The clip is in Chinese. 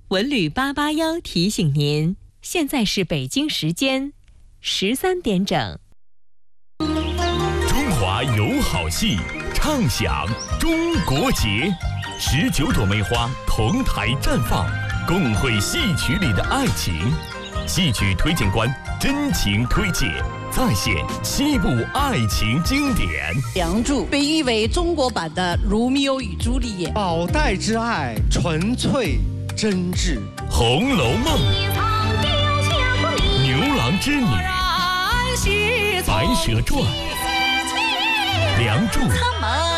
文旅881提醒您，现在是北京时间13点整。 中华有好戏，畅享中国节，19朵梅花同台绽放，共绘戏曲里的爱情。戏曲推荐官真情推介，再现7部爱情经典。 《梁祝》被誉为中国版的《罗密欧与朱丽叶》， 宝黛之爱纯粹真挚， 《红楼梦》牛郎织女，《白蛇传》，《梁祝》。